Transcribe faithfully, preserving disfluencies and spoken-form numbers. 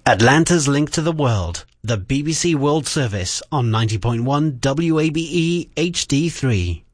Atlanta's link to the world. The B B C World Service on ninety point one W A B E H D three.